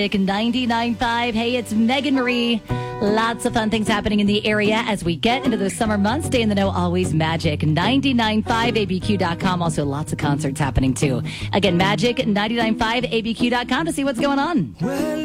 99.5. Hey, it's Megan Marie. Lots of fun things happening in the area as we get into the summer months. Stay in the know, always Magic. 99.5abq.com. Also, lots of concerts happening, too. Again, Magic, 99.5abq.com to see what's going on.